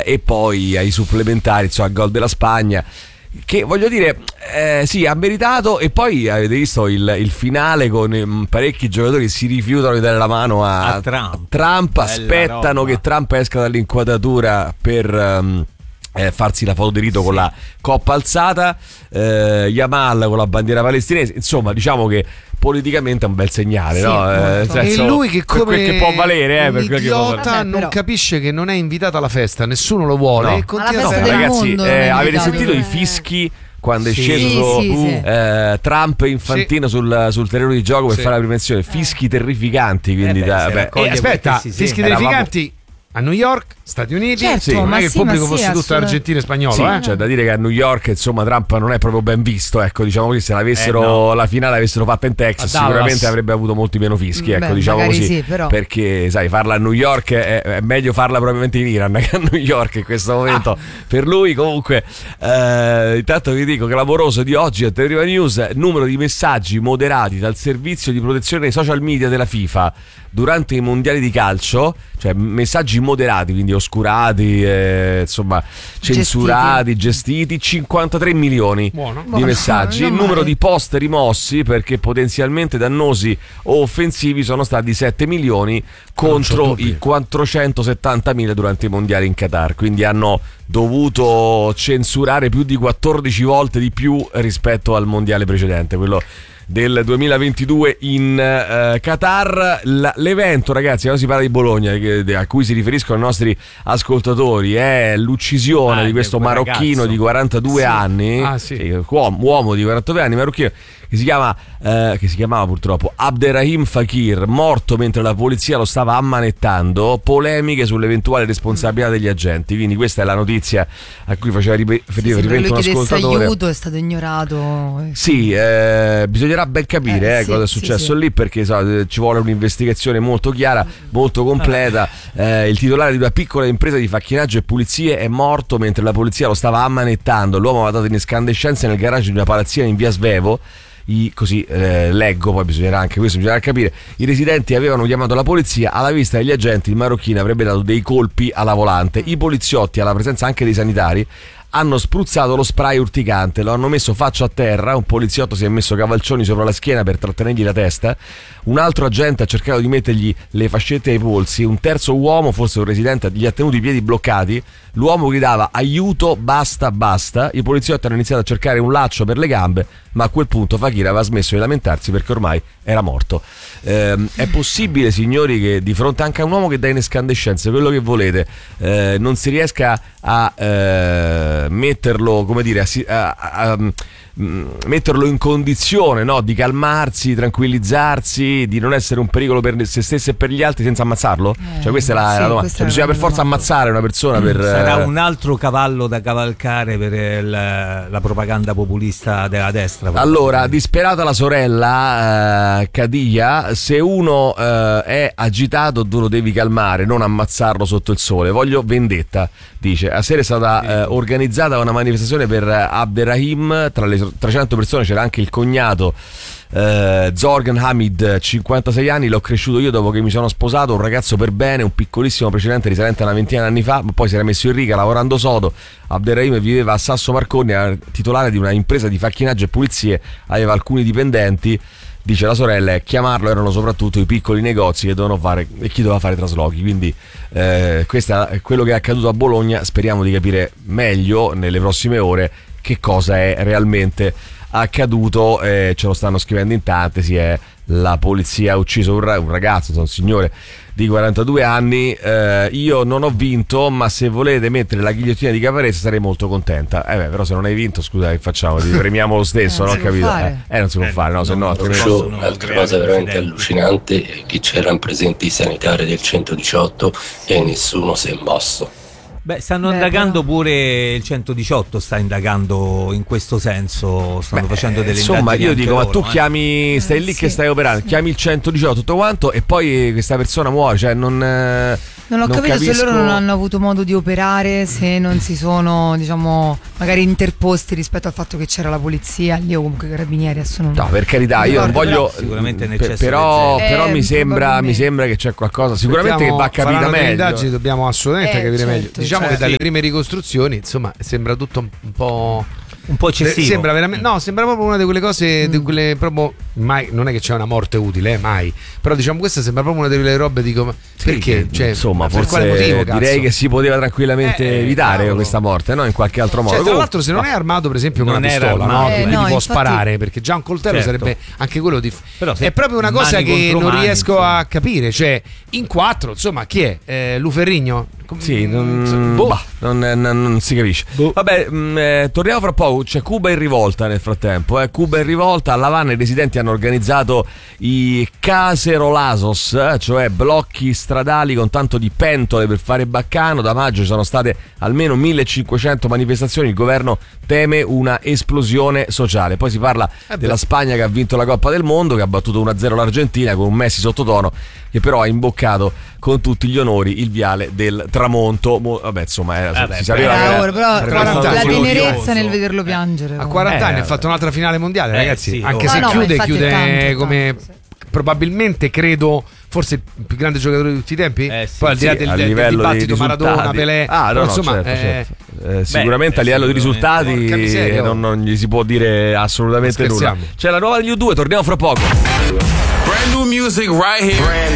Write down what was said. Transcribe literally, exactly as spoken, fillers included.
e poi ai supplementari, insomma, gol della Spagna, che voglio dire, eh, sì, ha meritato. E poi avete visto il, il finale con um, parecchi giocatori che si rifiutano di dare la mano a, a Trump, a Trump aspettano roba. Che Trump esca dall'inquadratura per um, eh, farsi la foto di rito, sì, con la coppa alzata, eh, Yamal con la bandiera palestinese. Insomma, diciamo che politicamente è un bel segnale, sì, no? Eh, senso, e lui che come per quel che può valere, eh, un per quel che può valere. idiota non capisce che non è invitato alla festa, nessuno lo vuole, no. e continua alla a festa fare. del Ragazzi, mondo, eh, avete invitato, sentito eh. i fischi quando è Sì. sceso Sì, sì, sì. Eh, Trump e Infantino, sì, sul, sul terreno di gioco per sì. fare la prevenzione? Fischi terrificanti, quindi Eh beh, da, se beh, raccoglie E aspetta, sì, sì, fischi eravamo- terrificanti a New York, Stati Uniti, Certo, sì, non ma è che sì, il pubblico ma sì, fosse tutto assolutamente. argentino e spagnolo, sì, eh? c'è da dire che a New York, insomma, Trump non è proprio ben visto, ecco, diciamo così. Se l'avessero Eh, no. la finale l'avessero fatta in Texas, A Dallas. sicuramente avrebbe avuto molti meno fischi, ecco, Beh, diciamo magari così, sì, però. perché sai, farla a New York è, è meglio farla probabilmente in Iran che a New York in questo momento. Ah. Per lui comunque, eh, intanto vi dico, clamoroso di oggi a Terriva News, numero di messaggi moderati dal servizio di protezione dei social media della FIFA durante i mondiali di calcio, cioè messaggi moderati, quindi oscurati, eh, insomma censurati, gestiti, gestiti cinquantatré milioni Buono. di Buono, messaggi. non Il numero male. di post rimossi perché potenzialmente dannosi o offensivi sono stati sette milioni contro i quattrocentosettantamila durante i mondiali in Qatar, quindi hanno dovuto censurare più di quattordici volte di più rispetto al mondiale precedente, quello del duemilaventidue in uh, Qatar. L- l'evento, ragazzi, quando si parla di Bologna, che, a cui si riferiscono i nostri ascoltatori, è l'uccisione ah, di questo quel marocchino ragazzo. di quarantadue Sì. anni, Ah, sì. eh, uomo, uomo di quarantadue anni, marocchino, che si chiama eh, che si chiamava purtroppo Abderrahim Fakir, morto mentre la polizia lo stava ammanettando. Polemiche sull'eventuale responsabilità degli agenti, quindi questa è la notizia a cui faceva ripe- Sì, riferimento lui un chiedesse ascoltatore. aiuto, è stato ignorato. Sì, eh, bisognerà ben capire Eh, eh, sì, cosa è sì, successo sì. lì, perché so, ci vuole un'investigazione molto chiara, molto completa. Eh, il titolare di una piccola impresa di facchinaggio e pulizie è morto mentre la polizia lo stava ammanettando. L'uomo aveva dato in escandescenza nel garage di una palazzina in via Svevo. I, così eh, leggo, poi bisognerà anche questo, bisognerà capire. I residenti avevano chiamato la polizia, alla vista degli agenti il marocchino avrebbe dato dei colpi alla volante. I poliziotti, alla presenza anche dei sanitari, hanno spruzzato lo spray urticante, lo hanno messo faccia a terra. Un poliziotto si è messo cavalcioni sopra la schiena per trattenergli la testa. Un altro agente ha cercato di mettergli le fascette ai polsi. Un terzo uomo, forse un residente, gli ha tenuto i piedi bloccati. L'uomo gridava aiuto, basta, basta. I poliziotti hanno iniziato a cercare un laccio per le gambe, ma a quel punto Fakir aveva smesso di lamentarsi perché ormai era morto. Ehm, è possibile, signori, che di fronte anche a un uomo che dà in escandescenze quello che volete, eh, non si riesca a eh, metterlo, come dire, a, a, a, a metterlo in condizione, no, di calmarsi, tranquillizzarsi, di non essere un pericolo per se stesso e per gli altri senza ammazzarlo? Eh, cioè questa è la, sì, la domanda. questa Cioè, è bisogna una per forza domanda. ammazzare una persona per Sarà eh, un altro cavallo da cavalcare per il, la propaganda populista della destra. Allora, disperata la sorella eh, Kadia, se uno eh, è agitato tu lo devi calmare, non ammazzarlo sotto il sole. Voglio vendetta, dice. A sera è stata eh, organizzata una manifestazione per Abderrahim, tra le trecento persone c'era anche il cognato Uh, Zorgan Hamid, cinquantasei anni. L'ho cresciuto io dopo che mi sono sposato, un ragazzo per bene, un piccolissimo precedente risalente a una ventina di anni fa, ma poi si era messo in riga lavorando sodo. Abderrahim viveva a Sasso Marconi, era titolare di una impresa di facchinaggio e pulizie, aveva alcuni dipendenti. Dice la sorella, e chiamarlo erano soprattutto i piccoli negozi che dovevano fare e chi doveva fare traslochi. Quindi eh, questo è quello che è accaduto a Bologna. Speriamo di capire meglio nelle prossime ore che cosa è realmente accaduto. Eh, ce lo stanno scrivendo in tante. Si è la polizia ha ucciso un, ra- un ragazzo, un signore di quarantadue anni. Eh, io non ho vinto, ma se volete mettere la ghigliottina di Caparezza sarei molto contenta. Eh beh, però se non hai vinto, scusa, che facciamo? Ti premiamo lo stesso, Eh, no? non si può Capito? fare. Eh, eh, non si può Eh, fare, no? Se no, no, non altrimenti... so. Show, un'altra cosa veramente allucinante è che c'erano presenti i sanitari del centodiciotto e nessuno si è mosso. Beh, stanno Beh, indagando però... pure il centodiciotto, sta indagando in questo senso, stanno Beh, facendo delle insomma, indagini io anche dico, ma loro, tu eh. chiami, stai lì sì, che stai operando, sì. chiami il centodiciotto tutto quanto e poi questa persona muore, cioè non... eh, Non ho non capito capisco... se loro non hanno avuto modo di operare, se non si sono, diciamo, magari interposti rispetto al fatto che c'era la polizia lì o comunque i carabinieri. Adesso non... No, per carità, io non ricordo, voglio. però- Sicuramente in pe- eccesso però, del zelo. però Eh, mi sembra, mi probabilmente. sembra che c'è qualcosa. Sicuramente che va Aspettiamo, capita faranno delle meglio. indagini, dobbiamo assolutamente Eh, capire certo, meglio. Diciamo certo. che dalle Sì. prime ricostruzioni, insomma, sembra tutto un, un po'. Un po' eccessivo. Sembra veramente, no, sembra proprio una di quelle cose, di quelle proprio mai, non è che c'è una morte utile, eh, mai. Però diciamo questa sembra proprio una di quelle robe dico ma Sì, perché? che, Cioè, insomma, per forse quale motivo, cazzo? direi che si poteva tranquillamente Eh, evitare cavolo. questa morte, no? In qualche altro modo. Cioè, tra Comunque- l'altro, se non è armato, per esempio, con Non una era pistola, no? armato, Che eh. quindi No, può infatti- sparare, perché già un coltello Certo. sarebbe anche quello di. Però se è proprio una mani cosa che contro non mani, riesco insomma. a capire. Cioè, in quattro, insomma, chi è? Eh, Luferrigno? Com- Sì, non, boh. bah, non, non- non si capisce. Vabbè, mh, eh, torniamo fra poco. C'è Cuba in rivolta nel frattempo. Eh. Cuba in rivolta. A La Habana i residenti hanno organizzato i cacerolazos, eh, cioè blocchi stradali con tanto di pentole per fare baccano. Da maggio ci sono state almeno millecinquecento manifestazioni. Il governo teme una esplosione sociale. Poi si parla Eh beh. della Spagna che ha vinto la Coppa del Mondo, che ha battuto uno a zero l'Argentina con un Messi sottotono, che però ha imboccato con tutti gli onori il viale del tramonto. Mo- vabbè, insomma, era, Vabbè, si sapeva però- che era- ora, però era quaranta la anni. tenerezza odioso. nel vederlo piangere. A quaranta Eh, anni ha fatto un'altra finale mondiale, Eh, ragazzi. sì, Anche oh. se Ah, no, ma chiude, infatti è chiude tanto, è come. tanto, sì. Probabilmente credo forse il più grande giocatore di tutti i tempi. Eh, sì, Poi al di là sì, del, a del livello dibattito di risultati. Maradona, Pelé, Ah, no, però, no, insomma, certo, eh, certo. Eh, sicuramente Beh, a livello di sicuramente. risultati Porca miseria, eh, oh. non, non gli si può dire assolutamente Ma nulla. scherziamo. C'è la nuova degli U due, torniamo fra poco. Brand new music right here. Brand